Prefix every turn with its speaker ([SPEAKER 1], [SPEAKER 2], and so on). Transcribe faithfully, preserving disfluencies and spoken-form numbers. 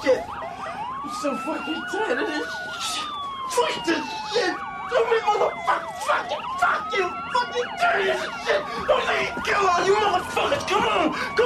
[SPEAKER 1] shit. I'm so fucking tired of this shit. Fuck this shit. Don't be motherfucker. Fuck it. Fuck you. Fucking tired of this shit. Don't let me kill all you motherfuckers. Come on.